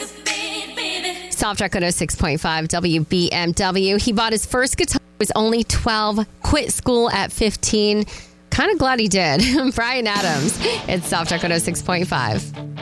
Soft Rock 106.5 WBMW. He bought his first guitar. He was only 12. Quit school at 15. Kind of glad he did. Brian Adams. It's Soft Rock 106.5.